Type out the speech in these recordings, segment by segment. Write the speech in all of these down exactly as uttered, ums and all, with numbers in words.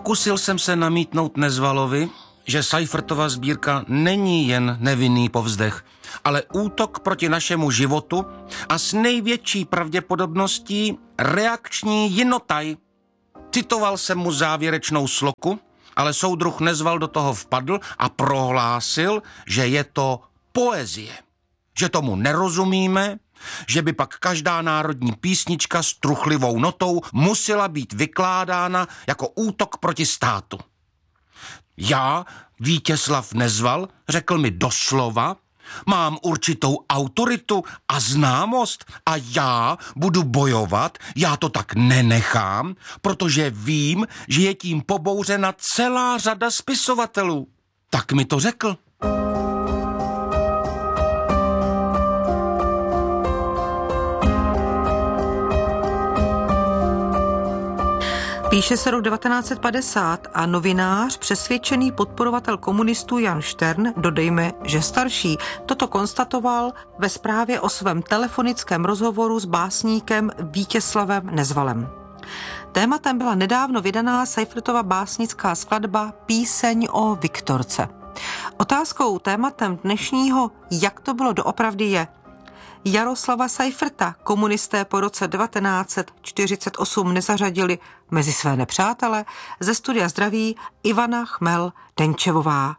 Pokusil jsem se namítnout Nezvalovi, že Seifertova sbírka není jen nevinný povzdech, ale útok proti našemu životu a s největší pravděpodobností reakční jinotaj. Citoval jsem mu závěrečnou sloku, ale soudruh Nezval do toho vpadl a prohlásil, že je to poezie, že tomu nerozumíme, že by pak každá národní písnička s truchlivou notou musela být vykládána jako útok proti státu. Já, Vítězslav Nezval, řekl mi doslova, mám určitou autoritu a známost a já budu bojovat, já to tak nenechám, protože vím, že je tím pobouřena celá řada spisovatelů. Tak mi to řekl. Píše se rok devatenáct set padesát a novinář, přesvědčený podporovatel komunistů Jan Štern, dodejme, že starší, toto konstatoval ve zprávě o svém telefonickém rozhovoru s básníkem Vítězslavem Nezvalem. Tématem byla nedávno vydaná Seifertova básnická skladba Píseň o Viktorce. Otázkou, tématem dnešního Jak to bylo doopravdy je Jaroslava Seiferta komunisté po roce devatenáct set čtyřicet osm nezařadili mezi své nepřátele. Ze studia zdraví Ivana Chmel-Denčevová.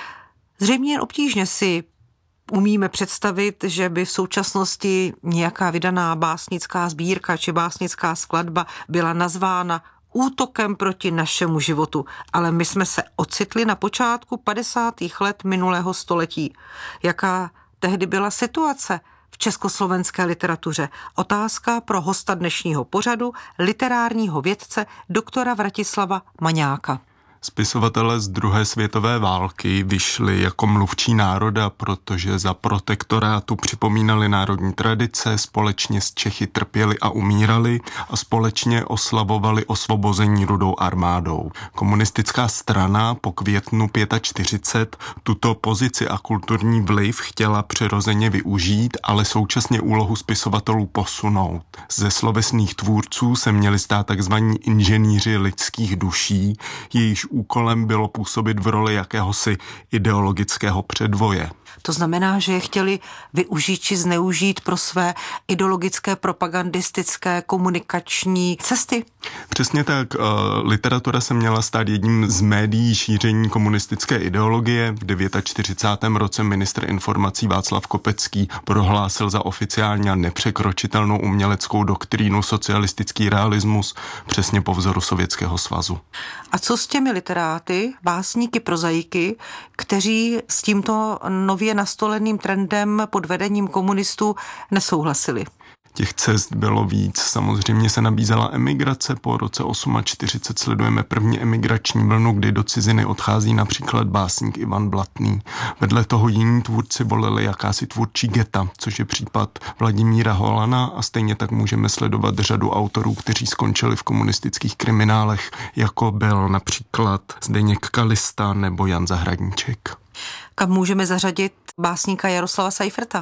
Zřejmě jen obtížně si umíme představit, že by v současnosti nějaká vydaná básnická sbírka či básnická skladba byla nazvána útokem proti našemu životu, ale my jsme se ocitli na počátku padesátých let minulého století. Jaká tehdy byla situace v československé literatuře? Otázka pro hosta dnešního pořadu, literárního vědce doktora Vratislava Maňáka. Spisovatelé z druhé světové války vyšli jako mluvčí národa, protože za protektorátu připomínali národní tradice, společně s Čechy trpěli a umírali a společně oslavovali osvobození Rudou armádou. Komunistická strana po květnu čtyřicet pět tuto pozici a kulturní vliv chtěla přirozeně využít, ale současně úlohu spisovatelů posunout. Ze slovesných tvůrců se měli stát takzvaní inženýři lidských duší, jejichž úkolem bylo působit v roli jakéhosi ideologického předvoje. To znamená, že je chtěli využít či zneužít pro své ideologické, propagandistické, komunikační cesty? Přesně tak. Literatura se měla stát jedním z médií šíření komunistické ideologie. V čtyřicátém devátém roce ministr informací Václav Kopecký prohlásil za oficiálně nepřekročitelnou uměleckou doktrínu socialistický realismus, přesně po vzoru Sovětského svazu. A co s těmi literáty, básníky, prozaiky, kteří s tímto nově nastoleným trendem pod vedením komunistů nesouhlasili? Těch cest bylo víc. Samozřejmě se nabízela emigrace. Po roce čtyřicet osm sledujeme první emigrační vlnu, kdy do ciziny odchází například básník Ivan Blatný. Vedle toho jiní tvůrci volili jakási tvůrčí geta, což je případ Vladimíra Holana, a stejně tak můžeme sledovat řadu autorů, kteří skončili v komunistických kriminálech, jako byl například Zdeněk Kalista nebo Jan Zahradníček. Kam můžeme zařadit básníka Jaroslava Seiferta?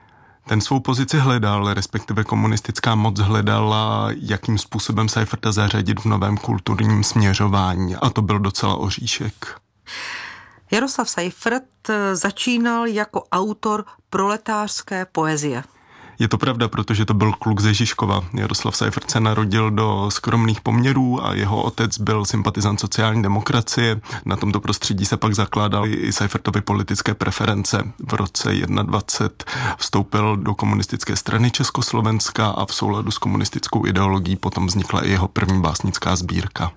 Ten svou pozici hledal, respektive komunistická moc hledala, jakým způsobem Seiferta zařadit v novém kulturním směřování, a to byl docela oříšek. Jaroslav Seifert začínal jako autor proletářské poezie. Je to pravda, protože to byl kluk ze Žižkova. Jaroslav Seifert se narodil do skromných poměrů a jeho otec byl sympatizant sociální demokracie. Na tomto prostředí se pak zakládaly i Seifertovy politické preference. V roce dvacet jedna vstoupil do komunistické strany Československa a v souladu s komunistickou ideologií potom vznikla i jeho první básnická sbírka.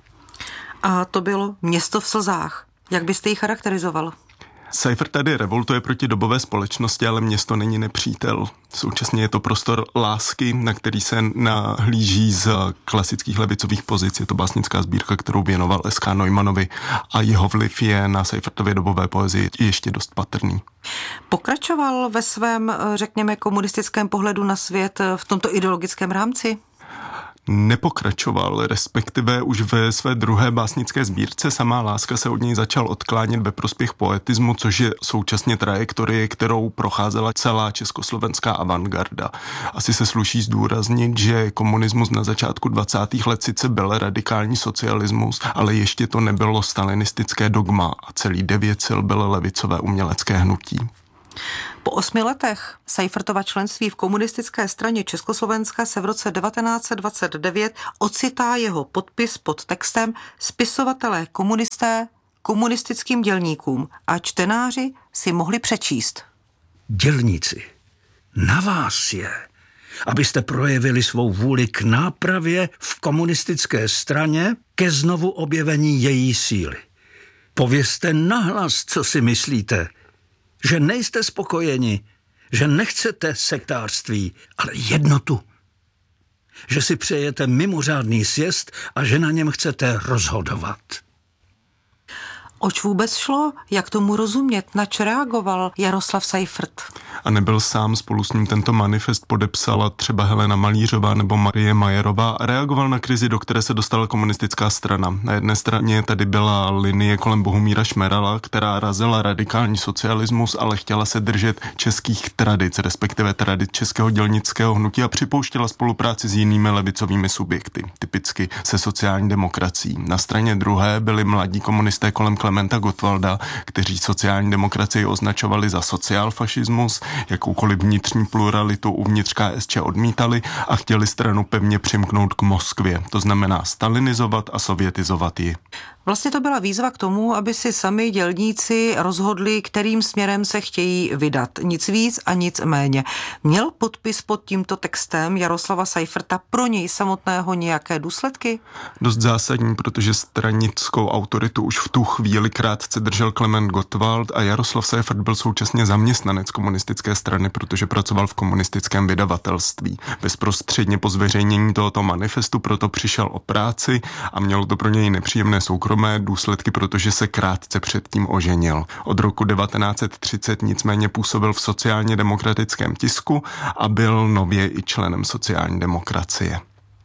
A to bylo Město v slzách. Jak byste ji charakterizoval? Seifert tady revoltuje proti dobové společnosti, ale město není nepřítel. Současně je to prostor lásky, na který se nahlíží z klasických levicových pozic. Je to básnická sbírka, kterou věnoval S K Neumannovi, a jeho vliv je na Seifertově dobové poezii ještě dost patrný. Pokračoval ve svém, řekněme, komunistickém pohledu na svět v tomto ideologickém rámci? nepokračoval, respektive už ve své druhé básnické sbírce Samá láska se od něj začal odklánět ve prospěch poetismu, což je současně trajektorie, kterou procházela celá československá avantgarda. Asi se sluší zdůraznit, že komunismus na začátku dvacátých let sice byl radikální socialismus, ale ještě to nebylo stalinistické dogma a celý devět sil bylo levicové umělecké hnutí. Po osmi letech Seifertova členství v komunistické straně Československa se v roce devatenáct set dvacet devět ocitá jeho podpis pod textem Spisovatelé komunisté komunistickým dělníkům a čtenáři si mohli přečíst. Dělníci, na vás je, abyste projevili svou vůli k nápravě v komunistické straně, ke znovu objevení její síly. Povězte nahlas, co si myslíte, že nejste spokojeni, že nechcete sektářství, ale jednotu. Že si přejete mimořádný sjezd a že na něm chcete rozhodovat. Oč vůbec šlo? Jak tomu rozumět? Nač reagoval Jaroslav Seifert? A nebyl sám, spolu s ním tento manifest podepsala třeba Helena Malířová nebo Marie Majerová a reagoval na krizi, do které se dostala komunistická strana. Na jedné straně tady byla linie kolem Bohumíra Šmerala, která razila radikální socialismus, ale chtěla se držet českých tradic, respektive tradic českého dělnického hnutí a připouštěla spolupráci s jinými levicovými subjekty, typicky se sociální demokracií. Na straně druhé byli mladí komunisté kolem Klementa Gottwalda, kteří sociální demokracii označovali za sociálfašismus, jakoukoliv vnitřní pluralitu uvnitř K S Č odmítali a chtěli stranu pevně přimknout k Moskvě, to znamená stalinizovat a sovětizovat ji. Vlastně to byla výzva k tomu, aby si sami dělníci rozhodli, kterým směrem se chtějí vydat. Nic víc a nic méně. Měl podpis pod tímto textem Jaroslava Seiferta pro něj samotného nějaké důsledky? Dost zásadní, protože stranickou autoritu už v tu chvíli krátce držel Klement Gottwald a Jaroslav Seifert byl současně zaměstnanec komunistické strany, protože pracoval v komunistickém vydavatelství. Bezprostředně po zveřejnění tohoto manifestu proto přišel o práci a mělo to pro něj nepříjemné soukromé důsledky, protože se krátce předtím oženil. Od roku devatenáct set třicet nicméně působil v sociálně demokratickém tisku a byl nově i členem sociální demokracie.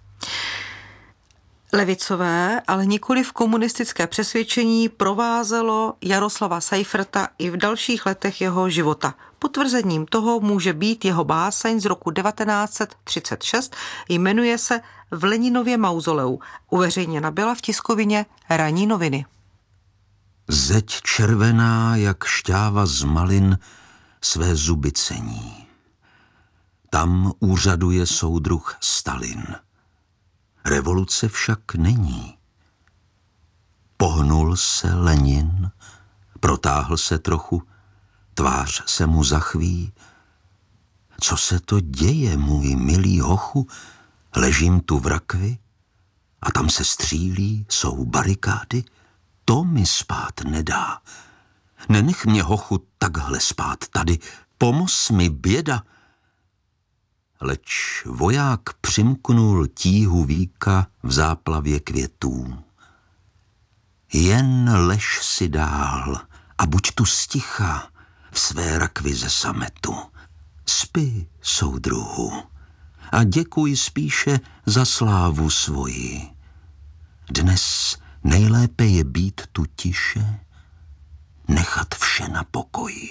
Levicové, ale nikoli v komunistické přesvědčení provázelo Jaroslava Seiferta i v dalších letech jeho života. Potvrzením toho může být jeho báseň z roku devatenáct set třicet šest, jmenuje se V Leninově mauzoleu. Uveřejněna byla v tiskovině Ranní noviny. Zeď červená, jak šťáva z malin, své zuby cení. Tam úřaduje soudruh Stalin. Revoluce však není. Pohnul se Lenin, protáhl se trochu, tvář se mu zachví. Co se to děje, můj milý hochu? Ležím tu v rakvi a tam se střílí, jsou barikády. To mi spát nedá. Nenech mě, hochu, takhle spát tady. Pomoz mi, běda. Leč voják přimknul tíhu víka v záplavě květů. Jen lež si dál a buď tu sticha v své rakvi ze sametu. Spi, soudruhu, a děkuj spíše za slávu svoji. Dnes nejlépe je být tu tiše, nechat vše na pokoji.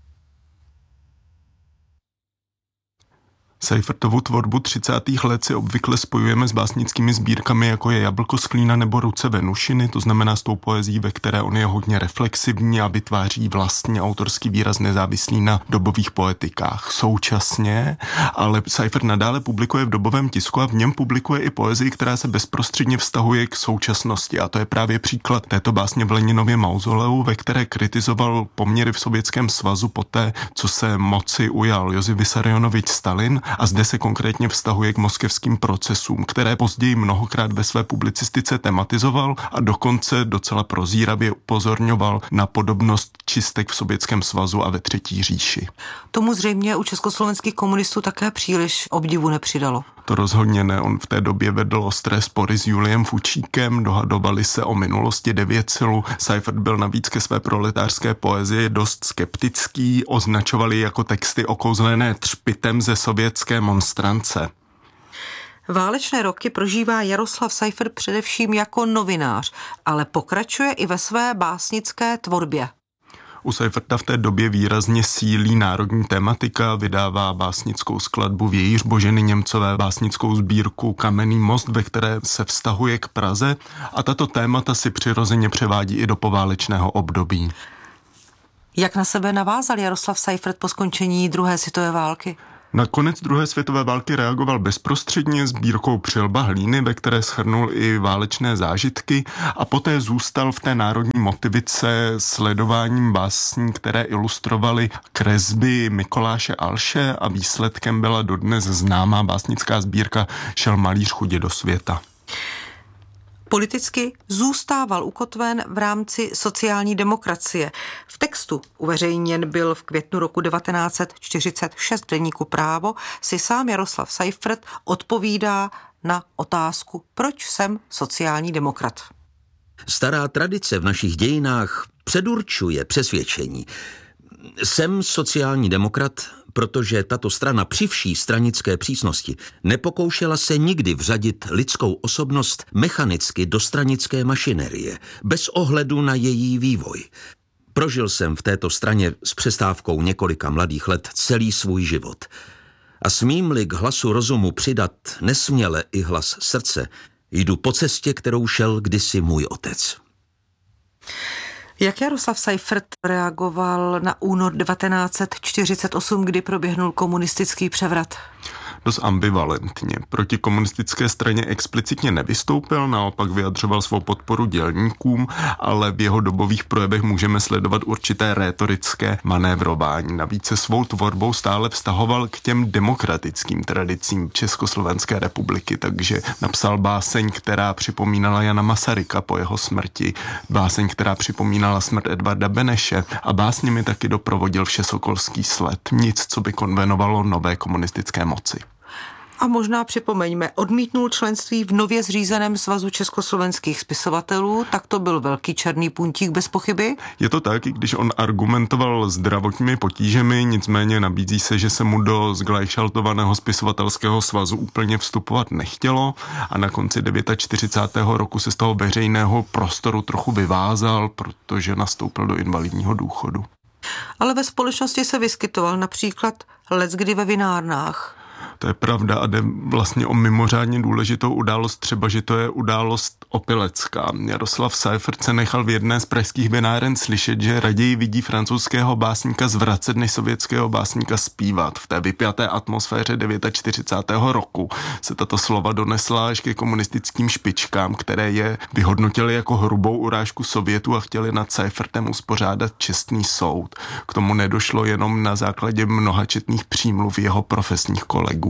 Seifertovu tvorbu třicátých let si obvykle spojujeme s básnickými sbírkami, jako je Jablko z klína nebo Ruce Venušiny, to znamená s tou poezí, ve které on je hodně reflexivní a vytváří vlastně autorský výraz nezávislý na dobových poetikách. Současně, ale Seifert nadále publikuje v dobovém tisku a v něm publikuje i poezii, která se bezprostředně vztahuje k současnosti. A to je právě příklad této básně V Leninově mauzoleu, ve které kritizoval poměry v Sovětském svazu poté, co se moci ujal Josif Vissarionovič Stalin. A zde se konkrétně vztahuje k moskevským procesům, které později mnohokrát ve své publicistice tematizoval a dokonce docela prozíravě upozorňoval na podobnost čistek v Sovětském svazu a ve Třetí říši. Tomu zřejmě u československých komunistů také příliš obdivu nepřidalo. To rozhodně ne, on v té době vedl ostré spory s Juliem Fučíkem, dohadovali se o minulosti devětsilu. Seifert byl navíc ke své proletářské poezii dost skeptický, označovali jako texty okouzlené třpitem ze sovětské monstrance. Válečné roky prožívá Jaroslav Seifert především jako novinář, ale pokračuje i ve své básnické tvorbě. U Seiferta v té době výrazně sílí národní tematika, vydává básnickou skladbu Vějíř Boženy Němcové, básnickou sbírku Kamenný most, ve které se vztahuje k Praze, a tato témata si přirozeně převádí i do poválečného období. Jak na sebe navázal Jaroslav Seifert po skončení druhé světové války? Na konec druhé světové války reagoval bezprostředně sbírkou Přilba hlíny, ve které shrnul i válečné zážitky, a poté zůstal v té národní motivice sledováním básní, které ilustrovaly kresby Mikoláše Alše, a výsledkem byla dodnes známá básnická sbírka Šel malíř chudě do světa. Politicky zůstával ukotven v rámci sociální demokracie. V textu uveřejněn byl v květnu roku devatenáct set čtyřicet šest v deníku Právo, si sám Jaroslav Seifert odpovídá na otázku, proč jsem sociální demokrat. Stará tradice v našich dějinách předurčuje přesvědčení. Jsem sociální demokrat, protože tato strana při vší stranické přísnosti nepokoušela se nikdy vřadit lidskou osobnost mechanicky do stranické mašinerie, bez ohledu na její vývoj. Prožil jsem v této straně s přestávkou několika mladých let celý svůj život. A smím-li k hlasu rozumu přidat nesměle i hlas srdce, jdu po cestě, kterou šel kdysi můj otec. Jak Jaroslav Seifert reagoval na únor devatenáct set čtyřicet osm, kdy proběhnul komunistický převrat? Dost ambivalentně. Proti komunistické straně explicitně nevystoupil, naopak vyjadřoval svou podporu dělníkům, ale v jeho dobových projevech můžeme sledovat určité rétorické manévrování. Navíc se svou tvorbou stále vztahoval k těm demokratickým tradicím Československé republiky, takže napsal báseň, která připomínala Jana Masaryka po jeho smrti, báseň, která připomínala smrt Edvarda Beneše, a básněmi taky doprovodil Všesokolský sled. Nic, co by konvenovalo nové komunistické moci. A možná připomeňme, odmítnul členství v nově zřízeném svazu československých spisovatelů, tak to byl velký černý puntík bez pochyby. Je to tak, i když on argumentoval zdravotními potížemi, nicméně nabízí se, že se mu do zglajšaltovaného spisovatelského svazu úplně vstupovat nechtělo, a na konci čtyřicátého devátého roku se z toho veřejného prostoru trochu vyvázal, protože nastoupil do invalidního důchodu. Ale ve společnosti se vyskytoval například leckdy ve vinárnách. To je pravda a jde vlastně o mimořádně důležitou událost, třeba, že to je událost opilecká. Jaroslav Seifert se nechal v jedné z pražských vináren slyšet, že raději vidí francouzského básníka zvracet, než sovětského básníka zpívat. V té vypjaté atmosféře čtyřicátého devátého roku se tato slova donesla až ke komunistickým špičkám, které je vyhodnotili jako hrubou urážku Sovětu a chtěli nad Seifertem uspořádat čestný soud. K tomu nedošlo jenom na základě mnohačetných přímluv jeho profesních kolegů.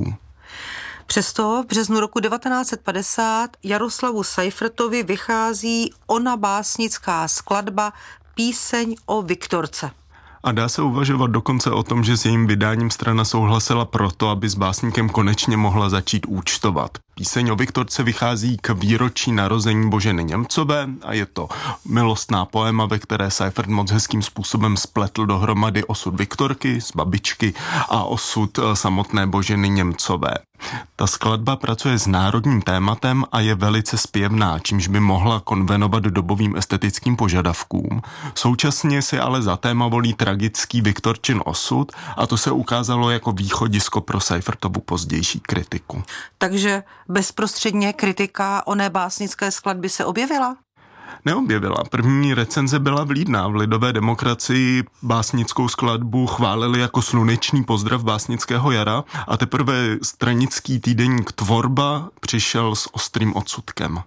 Přesto v březnu roku devatenáct set padesát Jaroslavu Seifertovi vychází ona básnická skladba Píseň o Viktorce. A dá se uvažovat dokonce o tom, že s jejím vydáním strana souhlasila proto, aby s básníkem konečně mohla začít účtovat. Píseň o Viktorce vychází k výročí narození Boženy Němcové a je to milostná poema, ve které Seifert moc hezkým způsobem spletl dohromady osud Viktorky z babičky a osud samotné Boženy Němcové. Ta skladba pracuje s národním tématem a je velice zpěvná, čímž by mohla konvenovat dobovým estetickým požadavkům. Současně si ale za téma volí tragický Viktorčin osud a to se ukázalo jako východisko pro Seifertovu pozdější kritiku. Takže bezprostředně kritika oné básnické skladby se objevila? Neobjevila. První recenze byla vlídná. V Lidové demokracii básnickou skladbu chválili jako slunečný pozdrav básnického jara a teprve stranický týdeník Tvorba přišel s ostrým odsudkem.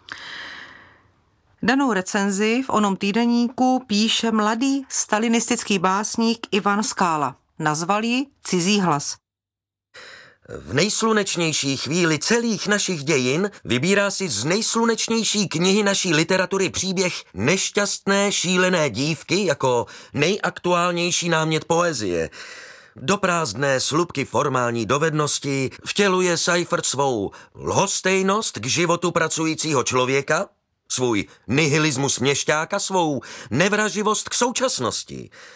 Danou recenzi v onom týdeníku píše mladý stalinistický básník Ivan Skála. Nazval ji Cizí hlas. V nejslunečnější chvíli celých našich dějin vybírá si z nejslunečnější knihy naší literatury příběh nešťastné šílené dívky jako nejaktuálnější námět poezie. Do prázdné slupky formální dovednosti vtěluje Seifert svou lhostejnost k životu pracujícího člověka, svůj nihilismus měšťáka, svou nevraživost k současnosti.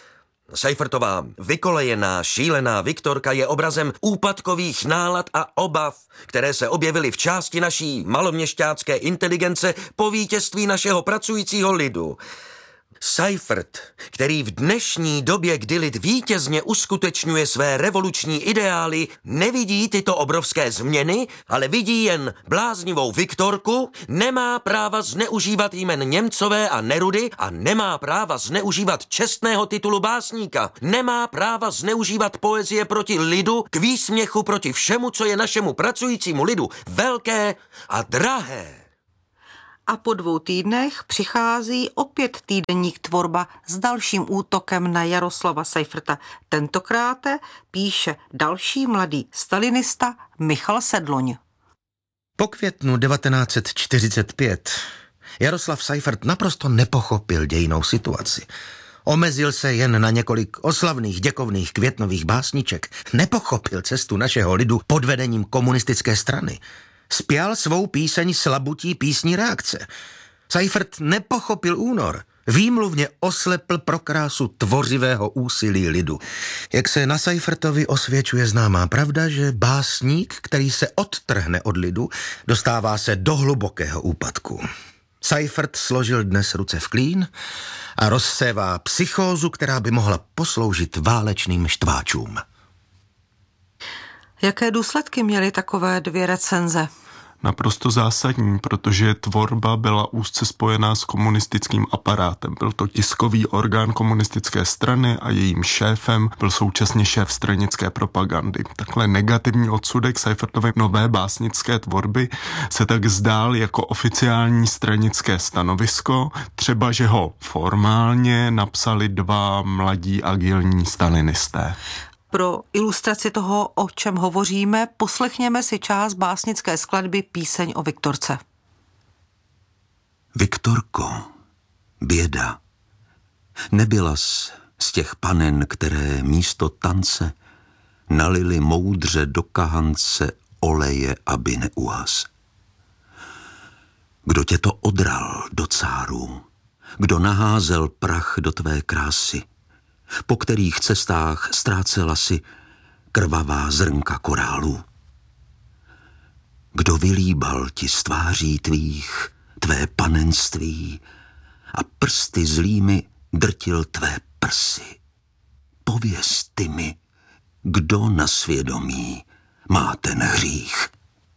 Seifertová vykolejená, šílená Viktorka je obrazem úpadkových nálad a obav, které se objevily v části naší maloměšťácké inteligence po vítězství našeho pracujícího lidu. Seifert, který v dnešní době, kdy lid vítězně uskutečňuje své revoluční ideály, nevidí tyto obrovské změny, ale vidí jen bláznivou Viktorku, nemá práva zneužívat jmen Němcové a Nerudy a nemá práva zneužívat čestného titulu básníka, nemá práva zneužívat poezie proti lidu k výsměchu proti všemu, co je našemu pracujícímu lidu velké a drahé. A po dvou týdnech přichází opět týdeník Tvorba s dalším útokem na Jaroslava Seiferta. Tentokrát píše další mladý stalinista Michal Sedloň. Po květnu devatenáct set čtyřicet pět Jaroslav Seifert naprosto nepochopil dějinnou situaci. Omezil se jen na několik oslavných děkovných květnových básniček. Nepochopil cestu našeho lidu pod vedením komunistické strany. Spjal svou píseň slabutí písní reakce. Seifert nepochopil únor. Výmluvně oslepl pro krásu tvořivého úsilí lidu. Jak se na Seifertovi osvědčuje známá pravda, že básník, který se odtrhne od lidu, dostává se do hlubokého úpadku. Seifert složil dnes ruce v klín a rozsévá psychózu, která by mohla posloužit válečným štváčům. Jaké důsledky měly takové dvě recenze? Naprosto zásadní, protože Tvorba byla úzce spojená s komunistickým aparátem. Byl to tiskový orgán komunistické strany a jejím šéfem byl současně šéf stranické propagandy. Takhle negativní odsudek Seifertovy nové básnické tvorby se tak zdál jako oficiální stranické stanovisko, třeba že ho formálně napsali dva mladí agilní stalinisté. Pro ilustraci toho, o čem hovoříme, poslechněme si část básnické skladby Píseň o Viktorce. Viktorko, běda, nebylas z těch panen, které místo tance nalili moudře do kahance oleje, aby neuhas. Kdo tě to odral do cárů, kdo naházel prach do tvé krásy, po kterých cestách ztrácela si krvavá zrnka korálů. Kdo vylíbal ti z tváří tvých tvé panenství a prsty zlými drtil tvé prsy. Pověz ty mi, kdo na svědomí má ten hřích.